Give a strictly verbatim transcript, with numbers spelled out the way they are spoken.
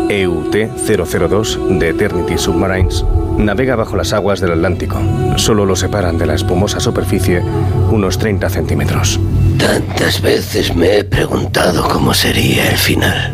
E U T cero cero dos de Eternity Submarines navega bajo las aguas del Atlántico. Solo lo separan de la espumosa superficie unos treinta centímetros. Tantas veces me he preguntado cómo sería el final.